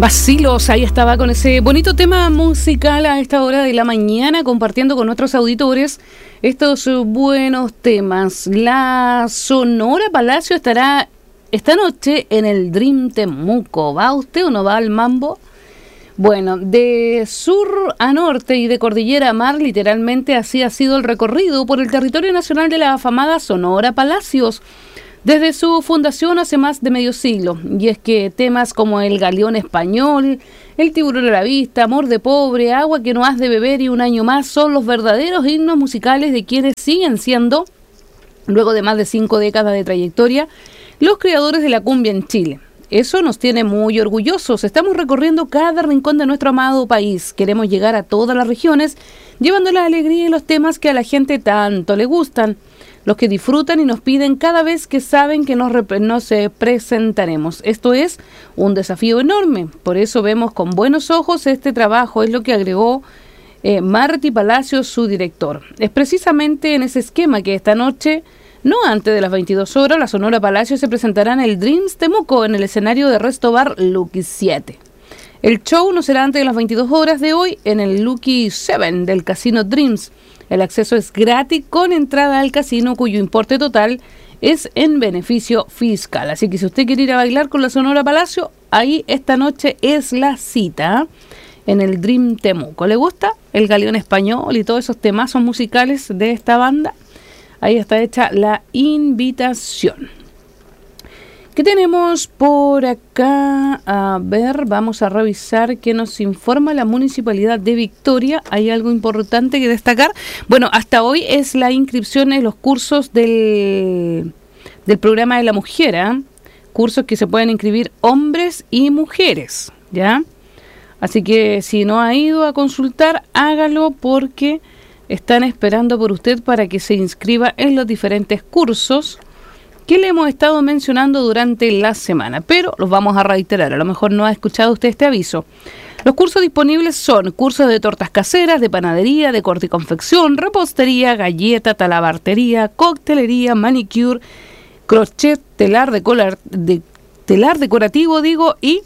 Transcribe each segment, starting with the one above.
Vacilos, ahí estaba con ese bonito tema musical a esta hora de la mañana, compartiendo con nuestros auditores estos buenos temas. La Sonora Palacio estará esta noche en el Dream Temuco. ¿Va usted o no va al mambo? Bueno, de sur a norte y de cordillera a mar, literalmente así ha sido el recorrido por el territorio nacional de la afamada Sonora Palacios, desde su fundación hace más de medio siglo. Y es que temas como el Galeón Español, el Tiburón a la Vista, Amor de Pobre, Agua que no has de beber y Un año más son los verdaderos himnos musicales de quienes siguen siendo, luego de más de 5 décadas de trayectoria, los creadores de la cumbia en Chile. Eso nos tiene muy orgullosos. Estamos recorriendo cada rincón de nuestro amado país. Queremos llegar a todas las regiones, llevando la alegría y los temas que a la gente tanto le gustan, los que disfrutan y nos piden cada vez que saben que nos presentaremos. Esto es un desafío enorme, por eso vemos con buenos ojos este trabajo, es lo que agregó Marty Palacios, su director. Es precisamente en ese esquema que esta noche, no antes de las 22 horas, la Sonora Palacios se presentará en el Dreams Temuco, en el escenario de Resto Bar Lucky 7. El show no será antes de las 22 horas de hoy en el Lucky 7 del Casino Dreams. El acceso es gratis con entrada al casino, cuyo importe total es en beneficio fiscal. Así que si usted quiere ir a bailar con la Sonora Palacio, ahí esta noche es la cita en el Dream Temuco. ¿Le gusta el Galeón Español y todos esos temazos musicales de esta banda? Ahí está hecha la invitación. ¿Qué tenemos por acá? A ver, vamos a revisar qué nos informa la Municipalidad de Victoria. ¿Hay algo importante que destacar? Bueno, hasta hoy es la inscripción en los cursos del programa de la mujer, ¿eh? Cursos que se pueden inscribir hombres y mujeres, ¿ya? Así que si no ha ido a consultar, hágalo porque están esperando por usted para que se inscriba en los diferentes cursos que le hemos estado mencionando durante la semana, pero los vamos a reiterar, a lo mejor no ha escuchado usted este aviso. Los cursos disponibles son cursos de tortas caseras, de panadería, de corte y confección, repostería, galleta, talabartería, coctelería, manicure, crochet, telar decorativo, y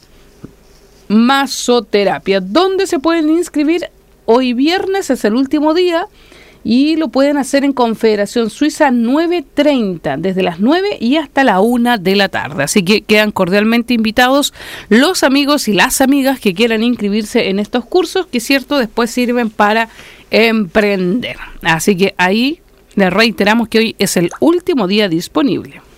masoterapia. ¿Dónde se pueden inscribir? Hoy viernes es el último día y lo pueden hacer en Confederación Suiza 930, desde las 9 y hasta la 1 de la tarde. Así que quedan cordialmente invitados los amigos y las amigas que quieran inscribirse en estos cursos, que cierto, después sirven para emprender. Así que ahí les reiteramos que hoy es el último día disponible.